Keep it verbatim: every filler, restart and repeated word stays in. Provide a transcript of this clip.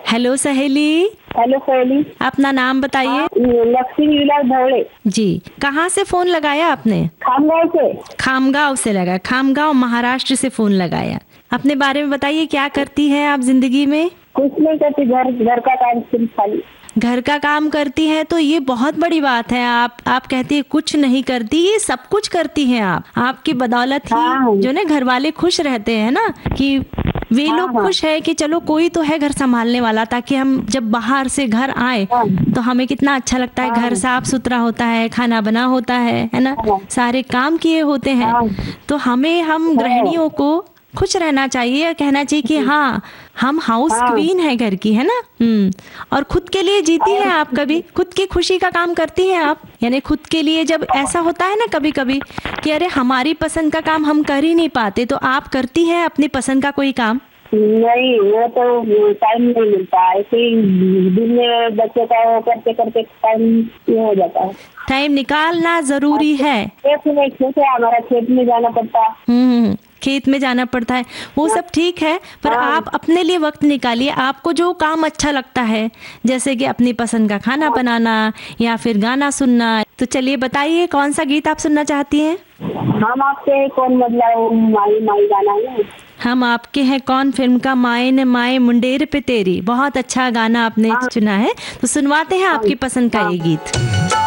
Hello सहेली। Hello सहेली। अपना नाम बताइए। लक्ष्मी विलास धौड़े। जी, कहाँ से फोन लगाया आपने? खामगांव से। खामगांव से लगा। खामगांव महाराष्ट्र से फोन लगाया। अपने बारे में बताइए, क्या करती हैं आप जिंदगी में? कुछ नहीं करती, घर घर का काम सिर्फ खाली। घर का काम करती हैं तो ये बहुत बड़ी बात है। आप आप कहती है कुछ नहीं करती, ये सब कुछ करती हैं आप। आपकी बदौलत ही हाँ। जो ना घर वाले खुश रहते हैं ना, कि वे हाँ, लोग हाँ। खुश है कि चलो कोई तो है घर संभालने वाला, ताकि हम जब बाहर से घर आए हाँ। तो हमें कितना अच्छा लगता है। घर साफ सुथरा होता है, खाना बना होता है है ना, हाँ। सारे काम किए होते हैं। हाँ। तो हमें हम गृहिणियों को खुश रहना चाहिए, कहना चाहिए कि हाँ हम हाउस हाँ। क्वीन है घर की, है ना। हम्म और खुद के लिए जीती हैं आप, कभी खुद की खुशी का काम करती हैं आप। यानी खुद के लिए जब ऐसा होता है ना कभी कभी कि अरे हमारी पसंद का काम हम कर ही नहीं पाते, तो आप करती हैं अपनी पसंद का कोई काम? नहीं, वो तो टाइम नहीं मिलता, ऐसे ही दिन में बच्चों का वो करते करते टाइम ये हो जाता है। टाइम निकालना जरूरी है। खेत में खेत है हमारा, खेत में जाना पड़ता है। हम्म खेत में जाना पड़ता है, वो सब ठीक है, पर हाँ। आप अपने लिए वक्त निकालिए। आपको जो काम अच्छा लगता है, जैसे कि अपनी पसंद का खाना बनाना या फिर गाना सुनना, तो चलिए बताइए कौन सा गीत आप सुनना चाहती हैं? हम आपके कौन मतलब माई माई गाना है। हम आपके हैं कौन फिल्म का माए न माए मुंडेर पे तेरी, बहुत अच्छा गाना आपने चुना है, तो सुनवाते हैं आपकी पसंद का ये गीत।